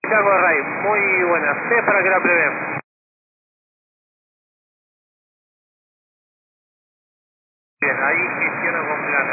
Chicago Ray, muy buenas. ¿Ustedes para qué la prevén? Bien, ahí gestiono con plan.